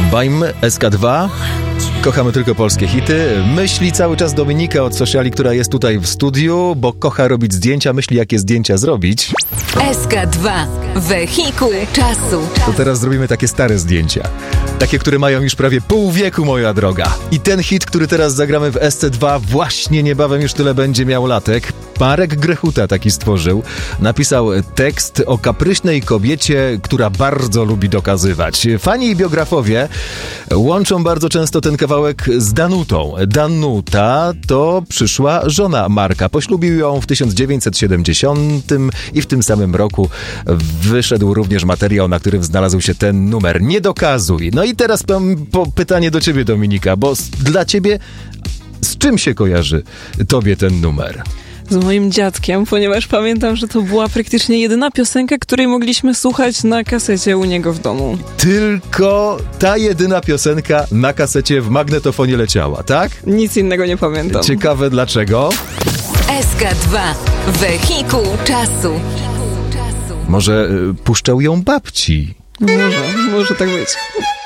Baim, SK2. Kochamy tylko polskie hity. Myśli cały czas Dominika od Sociali, która jest tutaj w studiu, bo kocha robić zdjęcia, myśli jakie zdjęcia zrobić. SK2. Wehikuł czasu. To teraz zrobimy takie stare zdjęcia. Takie, które mają już prawie pół wieku, moja droga. I ten hit, który teraz zagramy w SC2, właśnie niebawem już tyle będzie miał latek. Marek Grechuta taki stworzył. Napisał tekst o kapryśnej kobiecie, która bardzo lubi dokazywać. Fani i biografowie łączą bardzo często ten kawałek z Danutą. Danuta to przyszła żona Marka. Poślubił ją w 1970 i w tym samym roku wyszedł również materiał, na którym znalazł się ten numer. Nie dokazuj. No i teraz pytanie do ciebie, Dominika, bo dla ciebie z czym się kojarzy tobie ten numer? Z moim dziadkiem, ponieważ pamiętam, że to była praktycznie jedyna piosenka, której mogliśmy słuchać na kasecie u niego w domu. Tylko ta jedyna piosenka na kasecie w magnetofonie leciała, tak? Nic innego nie pamiętam. Ciekawe dlaczego? SK2. Wehikuł czasu. Może puszczał ją babci? Może tak być.